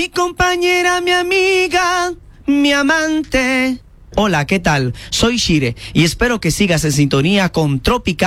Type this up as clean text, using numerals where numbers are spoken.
mi compañera, mi amiga, mi amante. Hola, ¿qué tal? Soy Shire y espero que sigas en sintonía con Tropical.